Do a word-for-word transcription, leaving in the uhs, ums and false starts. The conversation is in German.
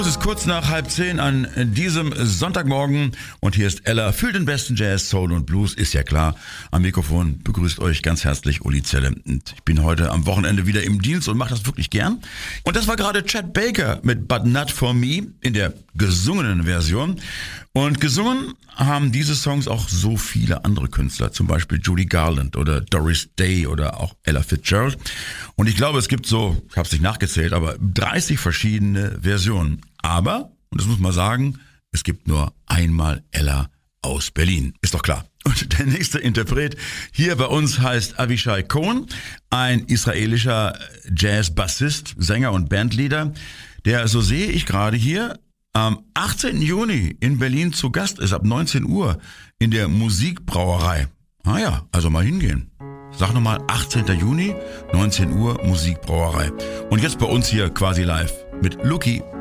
Es ist kurz nach halb zehn an diesem Sonntagmorgen und hier ist Ella für den besten Jazz, Soul und Blues, ist ja klar. Am Mikrofon begrüßt euch ganz herzlich Uli Zelle. Und ich bin heute am Wochenende wieder im Dienst und mache das wirklich gern. Und das war gerade Chet Baker mit But Not For Me in der gesungenen Version. Und gesungen haben diese Songs auch so viele andere Künstler, zum Beispiel Judy Garland oder Doris Day oder auch Ella Fitzgerald. Und ich glaube, es gibt so, ich habe es nicht nachgezählt, aber dreißig verschiedene Versionen. Aber, und das muss man sagen, es gibt nur einmal Ella aus Berlin. Ist doch klar. Und der nächste Interpret hier bei uns heißt Avishai Cohen, ein israelischer Jazz-Bassist, Sänger und Bandleader, der, so sehe ich gerade hier, am achtzehnten Juni in Berlin zu Gast ist, ab neunzehn Uhr in der Musikbrauerei. Ah ja, also mal hingehen. Sag nochmal, achtzehnten Juni, neunzehn Uhr, Musikbrauerei. Und jetzt bei uns hier quasi live mit Luki.